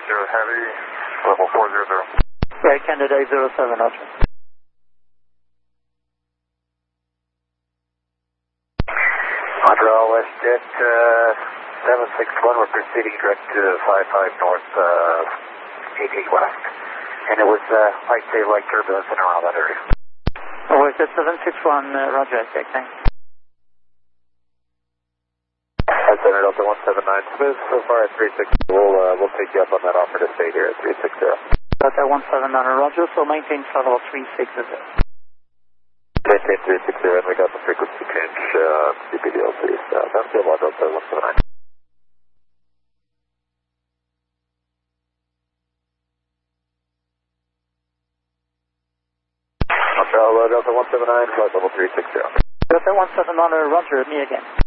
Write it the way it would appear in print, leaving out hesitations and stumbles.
Heavy, level 400. Right, Canada 807, roger. Montreal WestJet 761, we're proceeding direct to 55 north, 88 west. And it was, I'd say, light turbulence in around that area. Oh, it's at 761, roger, I take, thanks. Center Delta 179 Smooth, so far at 360. We'll take you up on that offer to stay here at 360. Delta 179, roger, so maintain shuttle 360. Maintain 360, and we got the frequency change, CPDLC. That's the Delta 179. Montreal Delta 179, flight level 360. Delta 179, roger, me again.